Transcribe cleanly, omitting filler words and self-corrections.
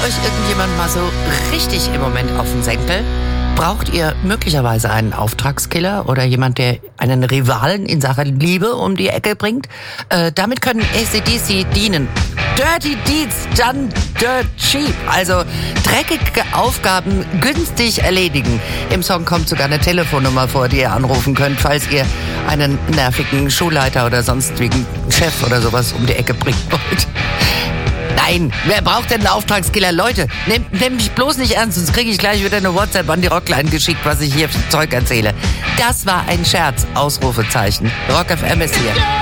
euch irgendjemand mal so richtig im Moment auf den Senkel? Braucht ihr möglicherweise einen Auftragskiller oder jemand, der einen Rivalen in Sachen Liebe um die Ecke bringt? Damit können AC/DC dienen. Dirty Deeds done dirt cheap. Also dreckige Aufgaben günstig erledigen. Im Song kommt sogar eine Telefonnummer vor, die ihr anrufen könnt, falls ihr einen nervigen Schulleiter oder sonstigen Chef oder sowas um die Ecke bringen wollt. Nein, wer braucht denn einen Auftragskiller? Leute, nehmt mich bloß nicht ernst, sonst kriege ich gleich wieder eine WhatsApp an die Rockline geschickt, was ich hier für Zeug erzähle. Das war ein Scherz, Ausrufezeichen. Rock FM ist hier.